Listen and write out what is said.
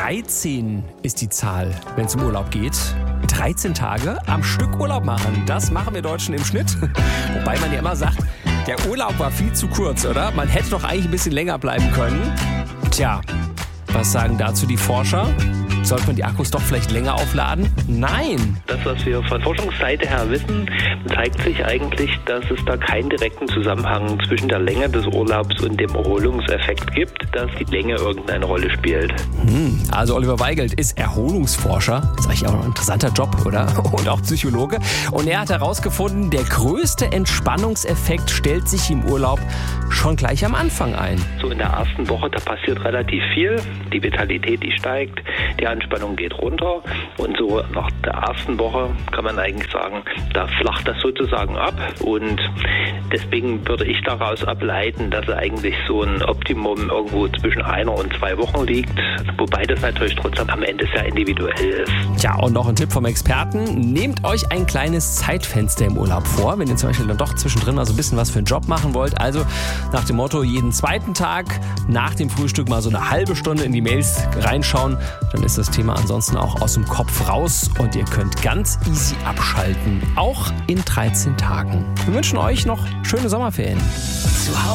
13 ist die Zahl, wenn es um Urlaub geht. 13 Tage am Stück Urlaub machen, das machen wir Deutschen im Schnitt. Wobei man ja immer sagt, der Urlaub war viel zu kurz, oder? Man hätte doch eigentlich ein bisschen länger bleiben können. Tja, was sagen dazu die Forscher? Sollte man die Akkus doch vielleicht länger aufladen? Nein! Das, was wir von Forschungsseite her wissen, zeigt sich eigentlich, dass es da keinen direkten Zusammenhang zwischen der Länge des Urlaubs und dem Erholungseffekt gibt, dass die Länge irgendeine Rolle spielt. Also Oliver Weigelt ist Erholungsforscher. Das ist eigentlich auch ein interessanter Job, oder? Und auch Psychologe. Und er hat herausgefunden, der größte Entspannungseffekt stellt sich im Urlaub schon gleich am Anfang ein. So in der ersten Woche, da passiert relativ viel. Die Vitalität, die steigt, die Anspannung geht runter. Und so nach der ersten Woche kann man eigentlich sagen, da flacht das sozusagen ab. Und deswegen würde ich daraus ableiten, dass eigentlich so ein Optimum irgendwo zwischen 1 und 2 Wochen liegt. Wobei das natürlich trotzdem am Ende sehr individuell ist. Tja, und noch ein Tipp vom Experten. Nehmt euch ein kleines Zeitfenster im Urlaub vor, wenn ihr zum Beispiel dann doch zwischendrin mal so ein bisschen was für einen Job machen wollt. Also nach dem Motto, jeden zweiten Tag nach dem Frühstück mal so eine halbe Stunde in die Mails reinschauen. Dann ist das Thema ansonsten auch aus dem Kopf raus und ihr könnt ganz easy abschalten. Auch in 13 Tagen. Wir wünschen euch noch schöne Sommerferien. Zu Hause